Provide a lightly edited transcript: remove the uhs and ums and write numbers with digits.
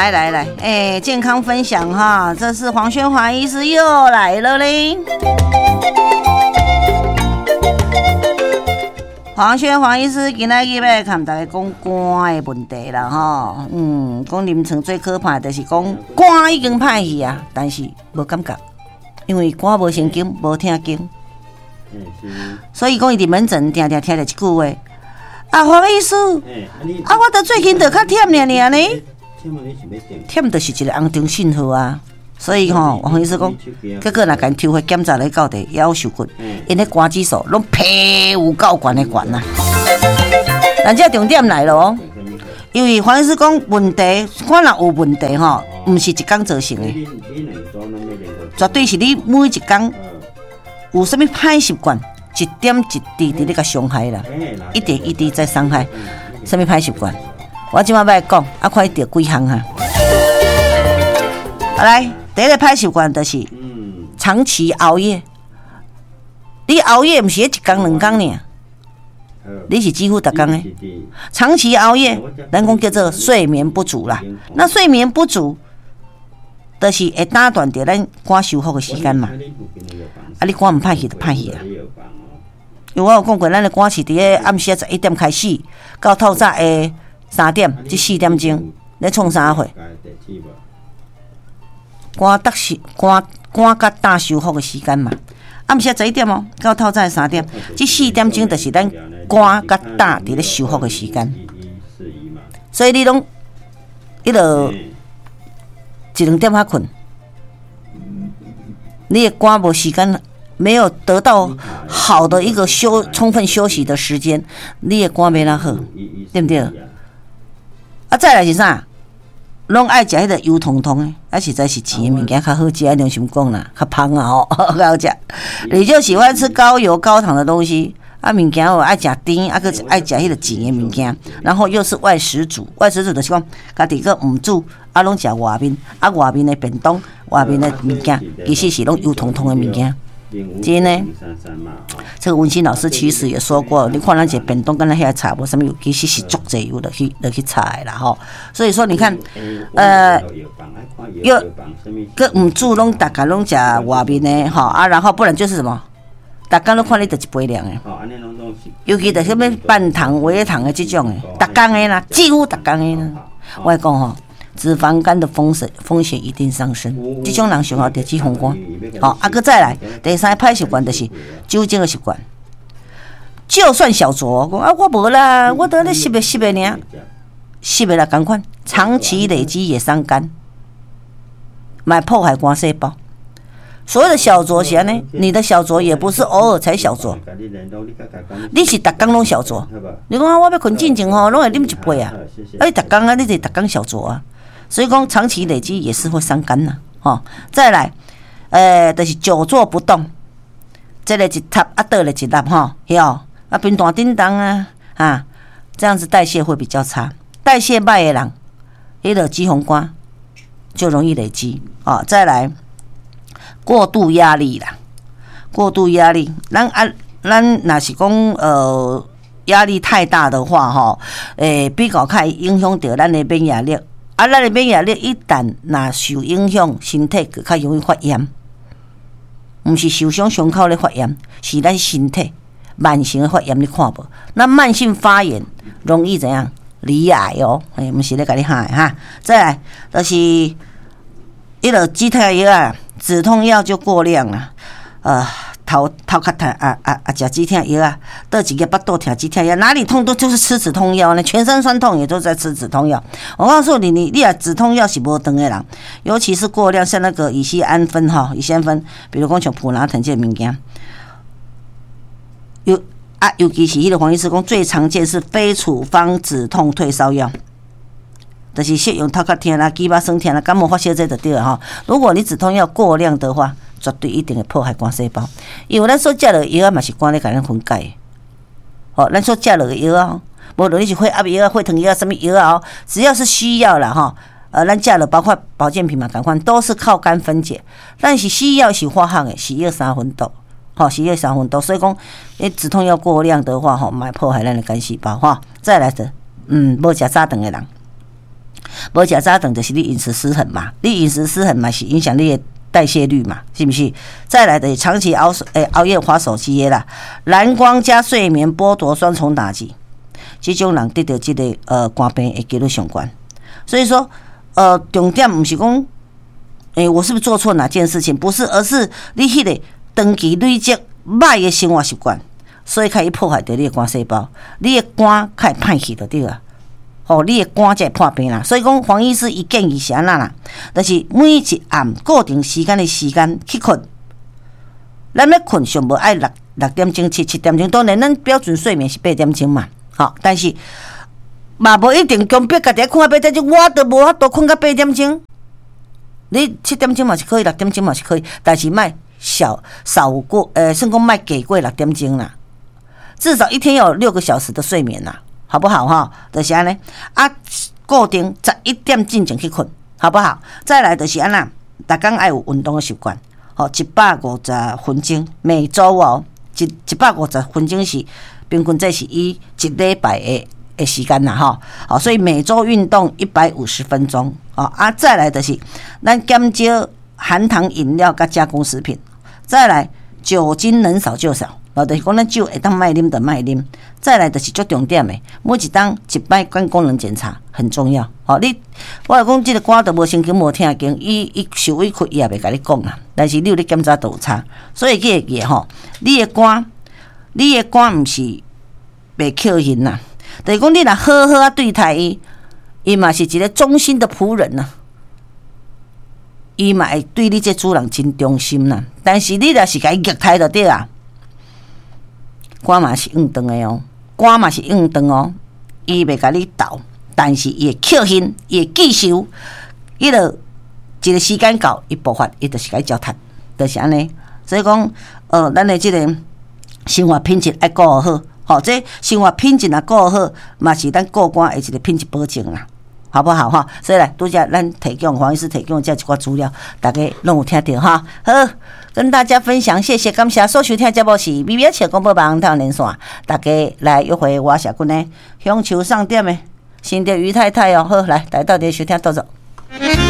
来，健康分享哈，这是黄宣华医师又来了嘞。黄宣华医师今仔日要跟大家讲肝的问题啦哈，讲临床最可怕的就是讲肝已经歹去啊，但是无感觉，因为肝无神经，无听经，所以讲伊伫门诊定听着一句话，啊黄医师，我得最近得较忝呢呢。忝就是一个红中信号啊，所以黄医师讲，结果若甲因抽血检查来到底也有受骨，因咧肝指数拢皮有够悬的悬啊。但这重点来了哦，因为黄医师讲问题，肝若有问题毋是一天造成的，绝对是你每一天有啥物歹习惯，一点一滴伫咧甲伤害啦，一点一滴在伤害，啥物歹习惯？我即摆要讲，看伊着几项哈。好来，第一个歹习惯就是长期熬夜。你熬夜毋是一天两天呢，你是几乎逐天的。长期熬夜，咱讲叫做睡眠不足啦。那睡眠不足，就是会打断着咱肝修复的时间嘛。你肝毋歹去就歹去啊。因为我有讲过，咱的肝是伫咧暗时11点开始，到透早的3点至4点钟，咧创啥货？肝甲大修复的时间嘛。暗时11点哦，到透早3点至4点钟，就是咱肝甲大伫咧修复的时间。所以你拢1、2点较困，你的肝无时间，没有得到好的一个充分休息的时间，你的肝没那好，对不对？再来是啥？拢爱食迄个油彤彤的，实在是钱的物件较好食，良心讲啦，较芳啊吼，较好食。你就喜欢吃高油高糖的东西，物件爱食甜，搁爱食迄个钱的物件，然后又是外食族，外食族就是讲家己个毋煮，拢食外面，外面的便当，外面的物件，其实是拢油彤彤的物件。今天呢，这个文心老师其实也说过，你看咱这便当跟咱遐差无什么油，其实是足侪油去炒的啦吼。所以说你看，又个唔煮拢大家拢食外面的吼然后不然就是什么，大家都看你就一杯量的，尤其就是什么半糖、微糖的这种的，大家的啦，几乎大家的啦。我讲吼。脂肪肝的风险一定上升，这种人上好得脂肪肝。搁再来，第三个歹习惯就是酒精的习惯。就算小酌，讲我无啦，我得咧吸的尔，吸的啦同款，长期累积也伤肝，买破坏肝细胞。所谓的小酌是安尼，你的小酌也不是偶尔才小酌，你是逐工拢小酌。你讲我要困进前吼，拢会啉一杯啊，你逐工啊，你得逐工小酌啊。所以讲长期累积也是会伤肝呐，再来，就是久坐不动，这个一塌倒了一粒平大叮当啊，这样子代谢会比较差，代谢歹的人，迄个脂肪肝就容易累积再来，过度压力啦，过度压力，咱若是讲压力太大的话比较较影响到咱的免疫力。咱的免疫力一旦若受影响，身体就较容易发炎。毋是受伤伤口咧发炎，是咱身体慢性的发炎，你看无？那慢性发炎容易怎样？罹癌哦，毋是咧甲你害哈。再来就是迄个止痛药啊，止痛药就过量了，头较痛食止痛药啊，倒一个巴肚疼止痛药，哪里痛都就是吃止痛药呢，全身酸痛也都在吃止痛药。我告诉你，你止痛药是无长的人，尤其是过量，像那个乙酰氨酚比如讲像普拿疼这物件，尤其是迄个黄医师讲最常见是非处方止痛退烧药。就是适用头壳疼啦、肩膀酸疼啦、感冒发烧这就对了如果你止痛药过量的话，绝对一定会破坏肝细胞。因为咱所食的药嘛是肝咧甲咱分解咱所食的药无论你是血压药、血糖药、什么药只要是需要啦咱食了包括保健品嘛，同款都是靠肝分解。但是西药是化学的，是药3分毒是药3分毒，所以讲止痛药过量的话嘛，破坏咱的肝细胞再来的无食早顿的人。 无食早顿就是你饮食失衡嘛，你饮食失衡嘛是影响你的代谢率嘛，是不是？再来的长期熬夜滑手机的啦，蓝光加睡眠剥夺双重打击，这种人得到这个肝病的几率上悬。所以说重点不是讲我是不是做错哪件事情？不是，而是你迄个长期累积歹的生活习惯，所以开始破坏到你的肝细胞，你的肝开始歹去就对了。你的肝才会破病啦。所以讲，黄医师伊建议是安那啦，就是每一暗固定时间的时间去困。咱要困上无爱6点钟、7点钟，当然咱标准睡眠是8点钟嘛。但是嘛无一定强迫家己困到8点钟，我都无法度困到8点钟。你7点钟嘛是可以，6点钟嘛是可以，但是莫少过算讲莫给过6点钟啦，至少一天要有6个小时的睡眠啦。好不好哈？就是安尼固定11点进前去困，好不好？再来就是安那，逐工爱有运动的习惯，150分钟，每周150分钟是平均，这是以一礼拜的时间啦好，所以每周运动150分钟再来就是咱减少含糖饮料跟加工食品，再来酒精能少就少。就是讲咱酒会当卖啉就卖啉，再来就是最重点的，每一当一摆肝功能检查很重要。我来讲，这个肝都无神经无听经，伊受委屈伊也袂甲你讲啦。但是你有咧检查都有差，所以记会记你的肝毋是袂扣人呐。就是讲你若好好对待伊，伊嘛是一个忠心的仆人呐。伊嘛会对你这主人真忠心呐。但是你若是甲伊虐待就对啊。肝嘛是硬长的哦，肝嘛是硬长哦，伊袂甲你斗，但是伊会扣痕，伊会记仇，伊就一个时间到，伊爆发，伊就是甲伊糟蹋，就是安尼。所以讲，咱的这个生活品质爱顾好，这生活品质啊顾好，嘛是咱顾肝的一个品质保证啦。好不好哈？所以来，拄则咱提供黄医师提供这一寡资料，大家拢有听到哈。好，跟大家分享，谢谢，感谢所收听节目是《美美笑广播网》台连线，大家来约会我社群呢，享受上点的新店于太太哦。好，来到这收听，到走。